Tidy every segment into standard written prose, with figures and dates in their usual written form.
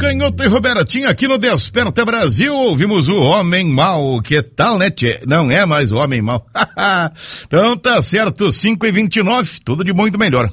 Canhoto e Robertinho aqui no Desperta Brasil. Ouvimos o Homem Mal. Que tal, né, tchê? Não é mais o Homem Mal. Então tá certo, 5h29, tudo de muito melhor.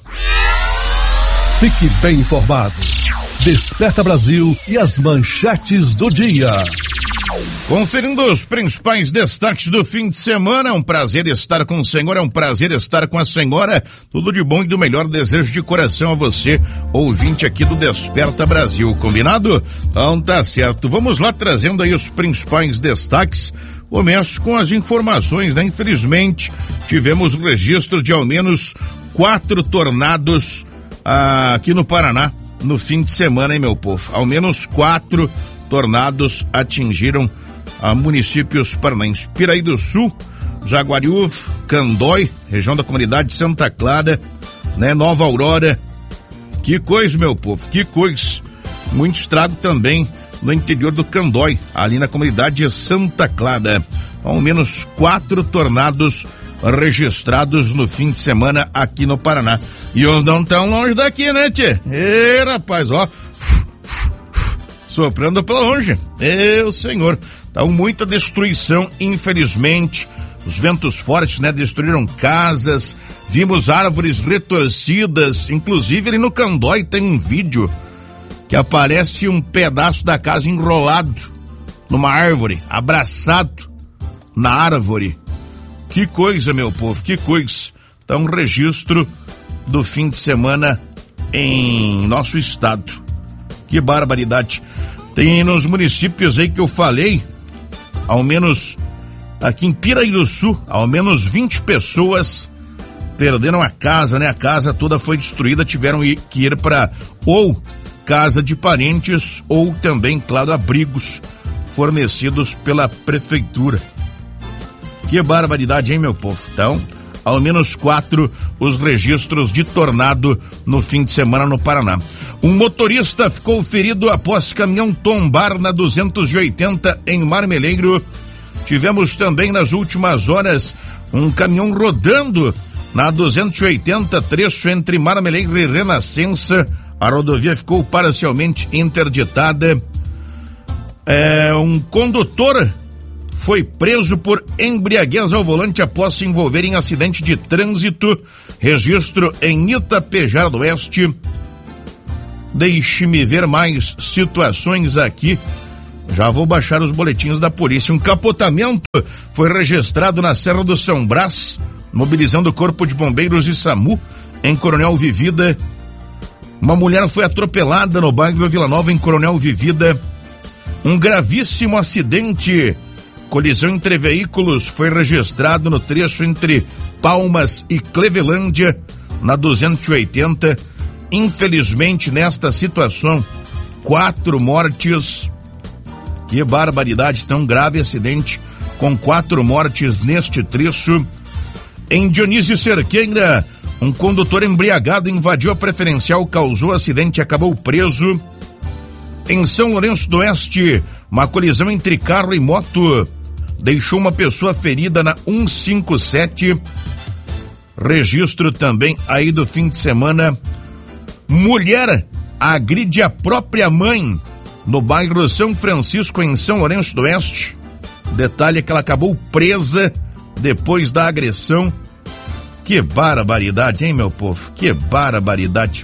Fique bem informado. Desperta Brasil e as manchetes do dia. Conferindo os principais destaques do fim de semana, é um prazer estar com o senhor, é um prazer estar com a senhora, tudo de bom e do melhor, desejo de coração a você, ouvinte aqui do Desperta Brasil, combinado? Então tá certo, vamos lá trazendo aí os principais destaques. Começo com as informações, né? Infelizmente, tivemos o registro de ao menos 4 tornados aqui no Paraná no fim de semana, hein, meu povo? Ao menos 4 tornados atingiram municípios paranaenses. Piraí do Sul, Jaguariúva, Candói, região da comunidade Santa Clara, né? Nova Aurora. Que coisa, meu povo, que coisa. Muito estrago também no interior do Candói, ali na comunidade Santa Clara. Ao menos 4 tornados registrados no fim de semana aqui no Paraná. E uns não tão longe daqui, né, tchê? Ê, rapaz, ó, soprando pra longe. Meu senhor, então muita destruição, infelizmente. Os ventos fortes, né, destruíram casas, vimos árvores retorcidas, inclusive ali no Candói tem um vídeo que aparece um pedaço da casa enrolado numa árvore, abraçado na árvore. Que coisa, meu povo, que coisa. Então, registro do fim de semana em nosso estado. Que barbaridade. Tem nos municípios aí que eu falei, ao menos aqui em Piraí do Sul, ao menos 20 pessoas perderam a casa, né? A casa toda foi destruída, tiveram que ir para ou casa de parentes ou também, claro, abrigos fornecidos pela prefeitura. Que barbaridade, hein, meu povo? Então, ao menos 4 os registros de tornado no fim de semana no Paraná. Um motorista ficou ferido após caminhão tombar na 280 em Marmeleiro. Tivemos também nas últimas horas um caminhão rodando na 280, trecho entre Marmeleiro e Renascença. A rodovia ficou parcialmente interditada. Um condutor foi preso por embriaguez ao volante após se envolver em acidente de trânsito. Registro em Itapejara do Oeste. Deixe-me ver mais situações aqui. Já vou baixar os boletins da polícia. Um capotamento foi registrado na Serra do São Brás, mobilizando o Corpo de Bombeiros e SAMU em Coronel Vivida. Uma mulher foi atropelada no bairro da Vila Nova, em Coronel Vivida. Um gravíssimo acidente, colisão entre veículos, foi registrado no trecho entre Palmas e Clevelândia, na 280. Infelizmente, nesta situação, 4 mortes. Que barbaridade, tão grave acidente, com 4 mortes neste trecho. Em Dionísio Cerqueira, um condutor embriagado invadiu a preferencial, causou acidente e acabou preso. Em São Lourenço do Oeste, uma colisão entre carro e moto deixou uma pessoa ferida na 157. Registro também aí do fim de semana. Mulher agride a própria mãe no bairro São Francisco, em São Lourenço do Oeste. Detalhe é que ela acabou presa depois da agressão. Que barbaridade, hein, meu povo? Que barbaridade.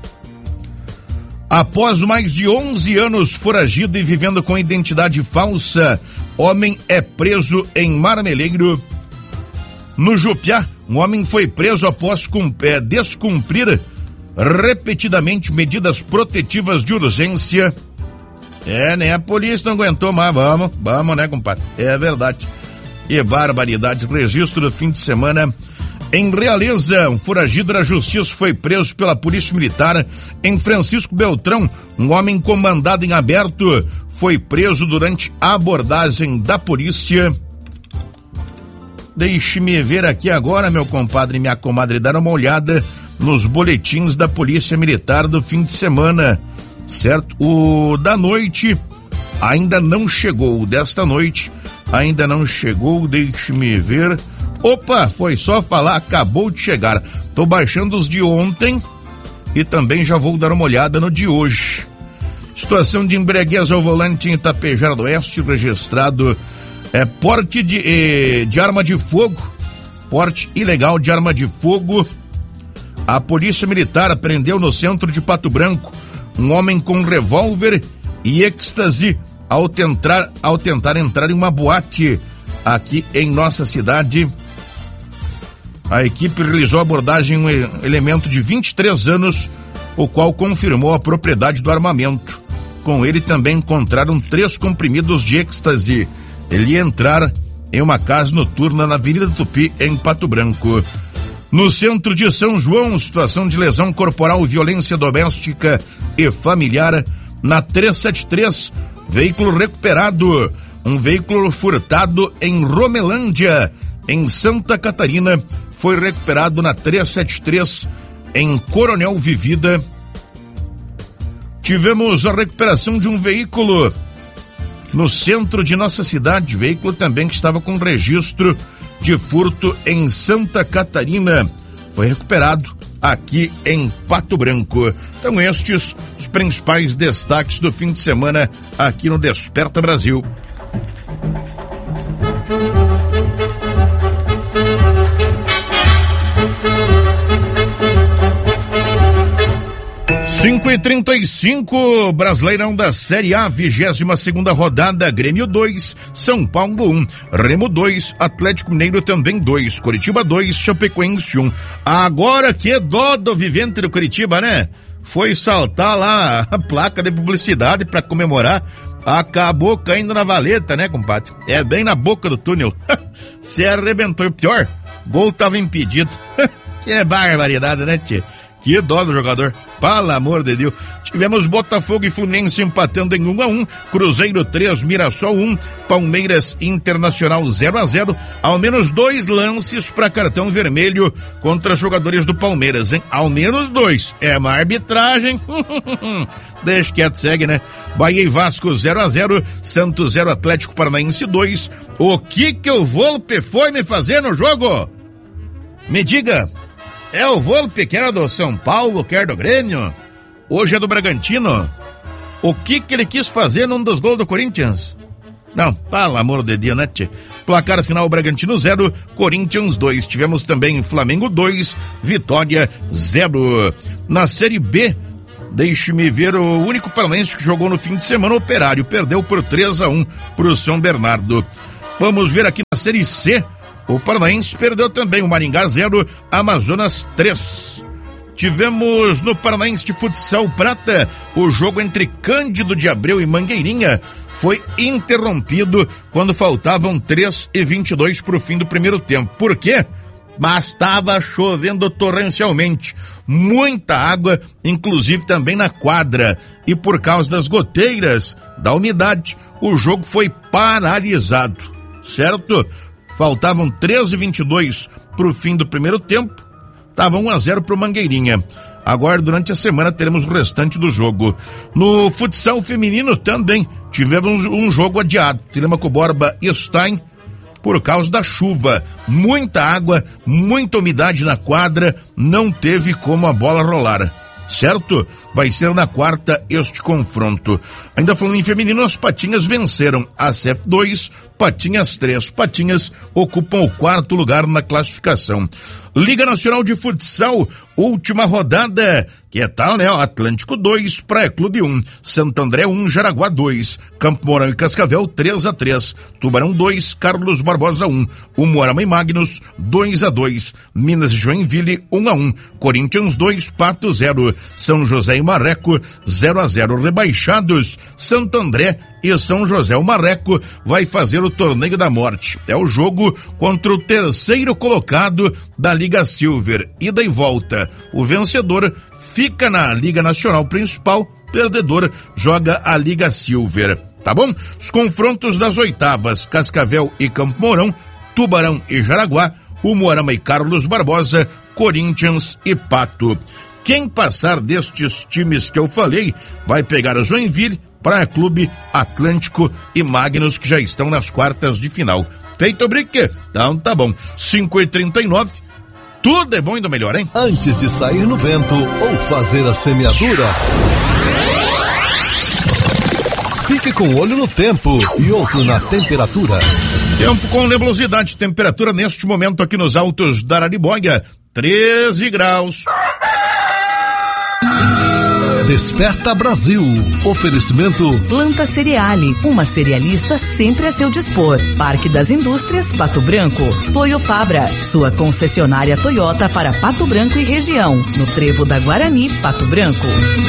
Após mais de 11 anos foragido e vivendo com identidade falsa, homem é preso em Marmeleiro. No Jupiá, um homem foi preso após descumprir repetidamente medidas protetivas de urgência. Né? A polícia não aguentou mais. Vamos, né, compadre? É verdade. Que barbaridade. Registro do fim de semana. Em Realeza, um foragido da justiça foi preso pela Polícia Militar. Em Francisco Beltrão, um homem com mandado em aberto foi preso durante a abordagem da polícia. Deixe-me ver aqui agora, meu compadre e minha comadre, dar uma olhada nos boletins da Polícia Militar do fim de semana, certo? O da noite ainda não chegou, o desta noite ainda não chegou, deixe-me ver. Opa, foi só falar, acabou de chegar. Tô baixando os de ontem e também já vou dar uma olhada no de hoje. Situação de embriaguez ao volante em Itapejara do Oeste, registrado porte de arma de fogo, porte ilegal de arma de fogo. A Polícia Militar apreendeu no centro de Pato Branco um homem com revólver e êxtase ao tentar entrar em uma boate aqui em nossa cidade. A equipe realizou a abordagem em um elemento de 23 anos, o qual confirmou a propriedade do armamento. Com ele também encontraram 3 comprimidos de êxtase. Ele ia entrar em uma casa noturna na Avenida Tupi, em Pato Branco. No centro de São João, situação de lesão corporal, violência doméstica e familiar na 373, veículo recuperado. Um veículo furtado em Romelândia, em Santa Catarina, foi recuperado na 373, em Coronel Vivida. Tivemos a recuperação de um veículo no centro de nossa cidade, veículo também que estava com registro de furto em Santa Catarina. Foi recuperado aqui em Pato Branco. Então estes os principais destaques do fim de semana aqui no Desperta Brasil. Cinco e 35, Brasileirão da Série A, 22ª rodada, Grêmio 2, São Paulo 1, Remo 2, Atlético Mineiro também 2, Coritiba 2, Chapecoense 1. Agora que dó do vivente do Coritiba, né? Foi saltar lá a placa de publicidade pra comemorar, acabou caindo na valeta, né, compadre? É bem na boca do túnel. Se arrebentou. Pior, gol tava impedido. Que barbaridade, né, tchê? Que dó do jogador, pelo amor de Deus. Tivemos Botafogo e Fluminense empatando em 1-1, Cruzeiro 3, Mirassol 1, Palmeiras Internacional 0-0, ao menos 2 lances para cartão vermelho contra os jogadores do Palmeiras, hein? Ao menos 2, é uma arbitragem. Deixa quieto, segue, né? Bahia e Vasco 0-0, Santos 0, Atlético Paranaense 2. O que o Volpe foi me fazer no jogo? Me diga. É o Volpe que era do São Paulo, que era do Grêmio, hoje é do Bragantino. O que ele quis fazer num dos gols do Corinthians? Não, pelo amor de Deus, né, tchê? Placar final, Bragantino 0, Corinthians 2. Tivemos também Flamengo 2, Vitória 0. Na Série B, deixe-me ver, o único paranaense que jogou no fim de semana, o Operário, perdeu por 3-1 pro São Bernardo. Vamos ver aqui na Série C. O Paranaense perdeu também, o Maringá 0, Amazonas 3. Tivemos no Paranaense de Futsal Prata, o jogo entre Cândido de Abreu e Mangueirinha foi interrompido quando faltavam 3:22 para o fim do primeiro tempo. Por quê? Mas estava chovendo torrencialmente, muita água, inclusive também na quadra. E por causa das goteiras, da umidade, o jogo foi paralisado, certo? Faltavam 13:22 para o fim do primeiro tempo, estava 1-0 para o Mangueirinha. Agora, durante a semana, teremos o restante do jogo. No futsal feminino também tivemos um jogo adiado. Telemaco Borba e Stein, por causa da chuva. Muita água, muita umidade na quadra, não teve como a bola rolar. Certo? Vai ser na quarta este confronto. Ainda falando em feminino, as Patinhas venceram a CF2, Patinhas 3. Patinhas ocupam o 4º lugar na classificação. Liga Nacional de Futsal, última rodada. Que tal, né? Atlântico 2, Praia Clube 1, Santo André 1, Jaraguá 2, Campo Mourão e Cascavel 3-3, Tubarão 2, Carlos Barbosa 1, Umuarama e Magnus 2-2, Minas e Joinville 1-1, Corinthians 2, Pato 0, São José e Marreco 0-0. Rebaixados, Santo André e São José. O Marreco vai fazer o Torneio da Morte. É o jogo contra o 3º colocado da Liga Silver. Ida e volta. O vencedor fica na Liga Nacional Principal, perdedor joga a Liga Silver. Tá bom? Os confrontos das oitavas, Cascavel e Campo Mourão, Tubarão e Jaraguá, Umuarama e Carlos Barbosa, Corinthians e Pato. Quem passar destes times que eu falei vai pegar a Joinville, Praia Clube, Atlântico e Magnus, que já estão nas quartas de final. Feito o brique? Então tá bom. 5h39. Tudo é bom e do melhor, hein? Antes de sair no vento ou fazer a semeadura, Fique com o olho no tempo e outro na temperatura. Tempo com nebulosidade, temperatura neste momento aqui nos altos da Araribóia, 13 graus. Desperta Brasil. Oferecimento Planta Cereale, uma cerealista sempre a seu dispor. Parque das Indústrias, Pato Branco. Toyopabra, sua concessionária Toyota para Pato Branco e região. No Trevo da Guarani, Pato Branco.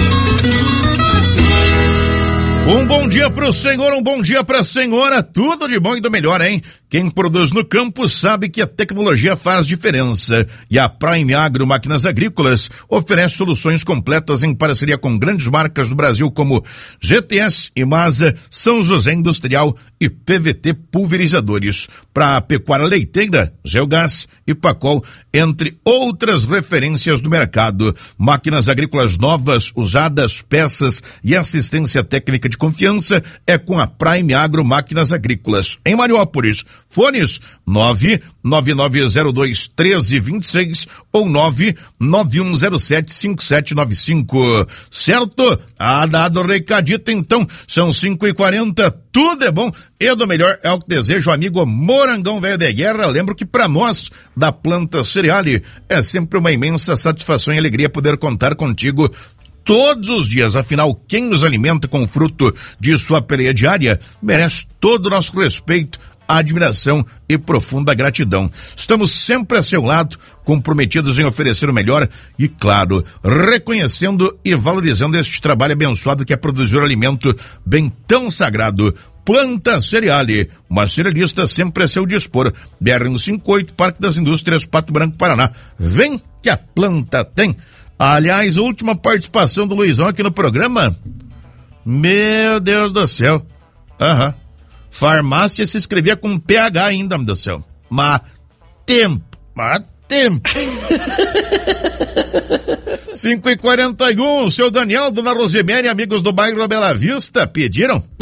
Um bom dia pro senhor, um bom dia pra senhora, tudo de bom e do melhor, hein? Quem produz no campo sabe que a tecnologia faz diferença. E a Prime Agro Máquinas Agrícolas oferece soluções completas em parceria com grandes marcas do Brasil como GTS, Imasa, São José Industrial e PVT Pulverizadores. Para a pecuária leiteira, Geogás e Pacol, entre outras referências do mercado. Máquinas agrícolas novas, usadas, peças e assistência técnica de confiança é com a Prime Agro Máquinas Agrícolas. Em Mariópolis, fones 99902-1326 ou 99107-5795. Certo? Dado o recadito, então, são 5h40, tudo é bom e do melhor é o que deseja o amigo Morangão Velho de Guerra. Lembro que para nós, da Planta Cereale, é sempre uma imensa satisfação e alegria poder contar contigo todos os dias. Afinal, quem nos alimenta com o fruto de sua peleia diária merece todo o nosso respeito, admiração e profunda gratidão. Estamos sempre a seu lado, comprometidos em oferecer o melhor e, claro, reconhecendo e valorizando este trabalho abençoado que é produzir alimento bem tão sagrado. Planta Cereale, uma cerealista sempre a seu dispor. BR-158, Parque das Indústrias, Pato Branco, Paraná. Vem que a planta tem. Aliás, última participação do Luizão aqui no programa. Meu Deus do céu. Farmácia se escrevia com PH ainda, meu Deus do céu. Mas tempo. 5h41, seu Daniel, dona Rosemary, amigos do bairro Bela Vista, pediram